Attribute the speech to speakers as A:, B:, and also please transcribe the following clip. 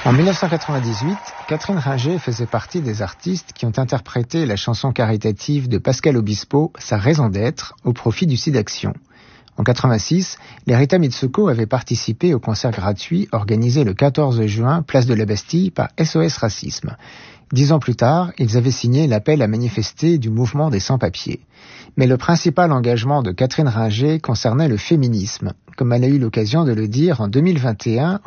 A: En 1998, Catherine Ringer faisait partie des artistes qui ont interprété la chanson caritative de Pascal Obispo, Sa raison d'être, au profit du SIDAction. En 86, les Rita Mitsuko avaient participé au concert gratuit organisé le 14 juin, place de la Bastille, par SOS Racisme. 10 ans plus tard, ils avaient signé l'appel à manifester du mouvement des sans-papiers. Mais le principal engagement de Catherine Ringer concernait le féminisme, comme elle a eu l'occasion de le dire en 2021